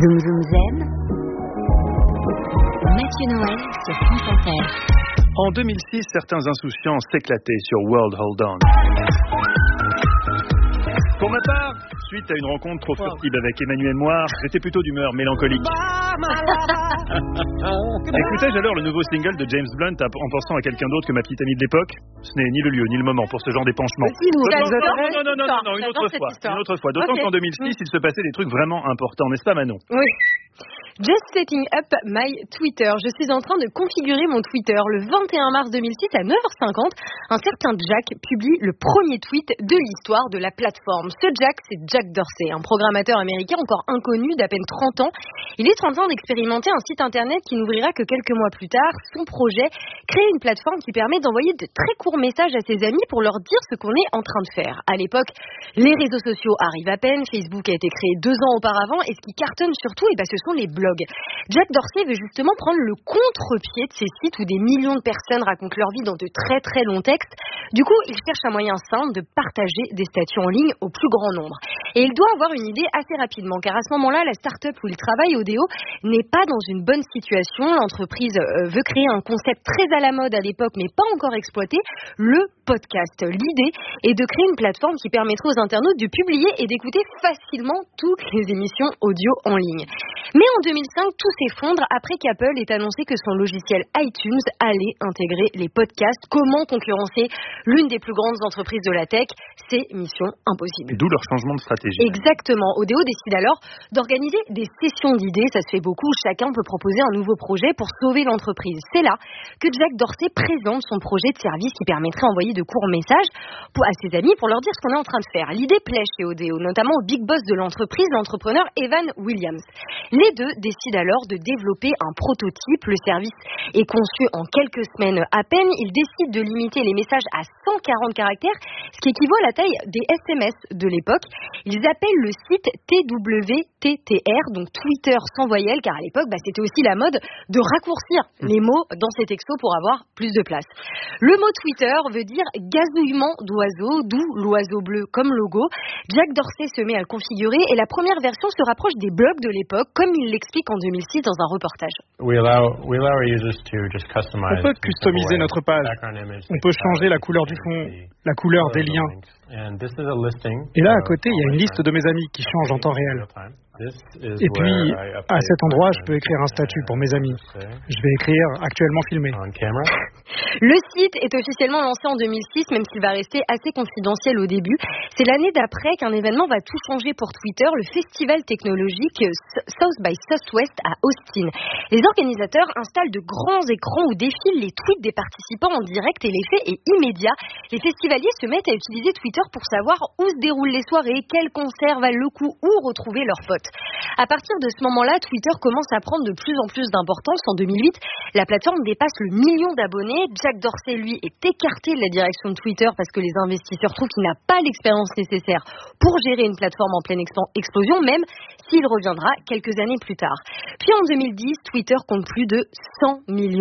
Zoom Zoom Zen. Mathieu Noël sur France Inter. En 2006, certains insouciants s'éclataient sur World Hold On. Pour ma part, suite à une rencontre trop furtive avec Emmanuel Moir, j'étais plutôt d'humeur mélancolique. Écoutais-je alors le nouveau single de James Blunt en pensant à quelqu'un d'autre que ma petite amie de l'époque? Ce n'est ni le lieu ni le moment pour ce genre d'épanchement. Non, une autre fois. D'autant qu'en 2006, il se passait des trucs vraiment importants, n'est-ce pas Manon? Oui. Just setting up my Twitter. Je suis en train de configurer mon Twitter. Le 21 mars 2006 à 9h50, un certain Jack publie le premier tweet de l'histoire de la plateforme. Ce Jack, c'est Jack Dorsey, un programmateur américain encore inconnu d'à peine 30 ans. Il est en train d'expérimenter un site internet qui n'ouvrira que quelques mois plus tard. Son projet, créer une plateforme qui permet d'envoyer de très courts messages à ses amis pour leur dire ce qu'on est en train de faire. À l'époque, les réseaux sociaux arrivent à peine. Facebook a été créé 2 ans auparavant et ce qui cartonne surtout, ce sont les blogs. Jack Dorsey veut justement prendre le contre-pied de ces sites où des millions de personnes racontent leur vie dans de très très longs textes. Du coup, il cherche un moyen simple de partager des statuts en ligne au plus grand nombre. Et il doit avoir une idée assez rapidement, car à ce moment-là, la start-up où il travaille, Odeo, n'est pas dans une bonne situation. L'entreprise veut créer un concept très à la mode à l'époque, mais pas encore exploité, le podcast. L'idée est de créer une plateforme qui permettrait aux internautes de publier et d'écouter facilement toutes les émissions audio en ligne. Mais en 2005, tout s'effondre après qu'Apple ait annoncé que son logiciel iTunes allait intégrer les podcasts. Comment concurrencer l'une des plus grandes entreprises de la tech? C'est mission impossible. D'où leur changement de stratégie. Exactement. Odeo décide alors d'organiser des sessions d'idées. Ça se fait beaucoup. Chacun peut proposer un nouveau projet pour sauver l'entreprise. C'est là que Jack Dorsey présente son projet de service qui permettrait d'envoyer de courts messages à ses amis pour leur dire ce qu'on est en train de faire. L'idée plaît chez Odeo, notamment au big boss de l'entreprise, l'entrepreneur Evan Williams. Les deux décident alors de développer un prototype. Le service est conçu en quelques semaines à peine. Ils décident de limiter les messages à 140 caractères, ce qui équivaut à la taille des SMS de l'époque. Ils appellent le site TWTTR, donc Twitter sans voyelle, car à l'époque, c'était aussi la mode de raccourcir les mots dans ces textos pour avoir plus de place. Le mot Twitter veut dire gazouillement d'oiseau, d'où l'oiseau bleu comme logo. Jack Dorsey se met à le configurer et la première version se rapproche des blogs de l'époque, comme il l'explique en 2006 dans un reportage. On peut customiser notre page. On peut changer la couleur du fond, la couleur des liens. Et là, à côté, il y a une liste de mes amis qui change en temps réel. Et puis, à cet endroit, je peux écrire un statut pour mes amis. Je vais écrire actuellement filmé. Le site est officiellement lancé en 2006, même s'il va rester assez confidentiel au début. C'est l'année d'après qu'un événement va tout changer pour Twitter, le festival technologique South by Southwest à Austin. Les organisateurs installent de grands écrans où défilent les tweets des participants en direct et l'effet est immédiat. Les festivaliers se mettent à utiliser Twitter pour savoir où se déroulent les soirées, quels concerts valent le coup, où retrouver leurs potes. À partir de ce moment-là, Twitter commence à prendre de plus en plus d'importance. En 2008, la plateforme dépasse le 1 million d'abonnés. Jack Dorsey, lui, est écarté de la direction de Twitter parce que les investisseurs trouvent qu'il n'a pas l'expérience nécessaire pour gérer une plateforme en pleine explosion, même s'il reviendra quelques années plus tard. Puis en 2010, Twitter compte plus de 100 millions